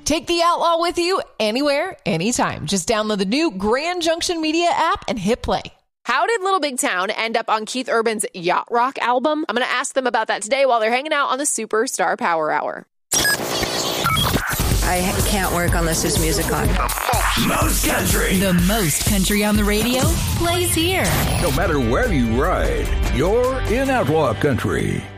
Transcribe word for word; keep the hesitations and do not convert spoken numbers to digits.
Take the Outlaw with you anywhere, anytime. Just download the new Grand Junction Media app and hit play. How did Little Big Town end up on Keith Urban's Yacht Rock album? I'm going to ask them about that today while they're hanging out on the Superstar Power Hour. I can't work unless there's music on. Most country. The most country on the radio plays here. No matter where you ride, you're in Outlaw Country.